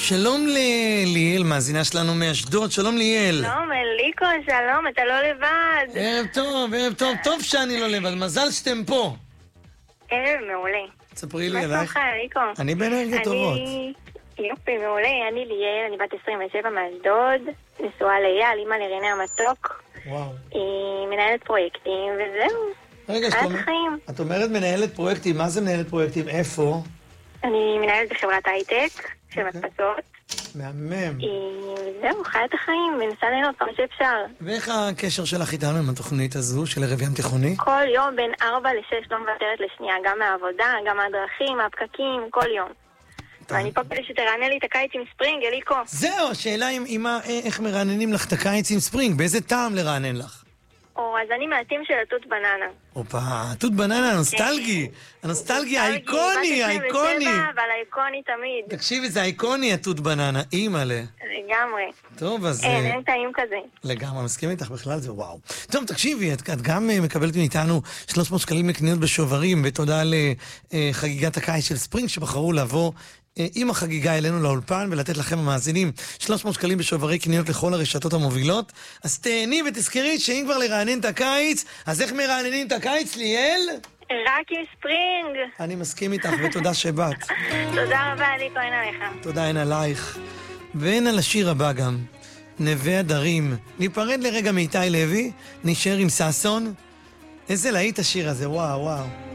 שלום ליאל, מאזינה שלנו מאשדוד, שלום ליאל. שלום, אליקו, שלום, אתה לא לבד. ערב טוב, טוב שאני לא לבד, מזל שאתם פה. ערב מעולה. תספרי לי עלייך. מה שלומך, אליקו? אני באנרגיה טובות. יופי, מעולה, אני ליאל, אני בת 27 מאשדוד, נשואה לאייל, אימא לרינה המתוק. וואו. היא מנהלת פרויקטים, וזהו. רגע, את אומרת מנהלת פרויקטים, מה זה מנהלת פרויקטים? איפה? אני מנהלת בחברת הייטק של מדפסות. מהמם. זהו, חי את החיים, מנסה ליהנות כמה שאפשר. ואיך הקשר שלך איתנו עם התוכנית הזו של ערב ים תיכוני? כל יום בין 4 ל-6 לא מוותרת לשנייה, גם מהעבודה, גם מהדרכים, מהפקקים, כל יום. ואני פה כדי שתרענן לי את הקיץ עם ספרינג, אליקו. זהו, השאלה איך מרעננים לך את הקיץ עם ספרינג, באיזה טעם לרענן לך? אז אני מעטים של התות בננה. אופה, התות בננה, הנוסטלגי. הנוסטלגי, האיקוני, האיקוני. אבל האיקוני תמיד. תקשיבי, זה האיקוני התות בננה, אימאלה. לגמרי. טוב, אז... אין טעים כזה. לגמרי, מסכים איתך בכלל, זה וואו. טוב, תקשיבי, את גם מקבלת מאיתנו 300 שקלים לקניות בשוברים, ותודה לחגיגת הקיץ של ספרינג, שבחרו לבוא עם החגיגה אלינו לאולפן ולתת לכם המאזינים 300 שקלים בשוברי קניות לכל הרשתות המובילות. אז תהני ותזכרי שאם כבר לרענן את הקיץ, אז איך מרעננים את הקיץ, ליאל? רק עם ספרינג. אני מסכים איתך ותודה שבאת. תודה רבה, אליקו, אין עליך. תודה, אין עלייך. ואין על השיר הבא גם, נווה הדרים. ניפרד לרגע מאיתי לוי, נשאר עם ססון. איזה להיט השיר הזה, וואו וואו.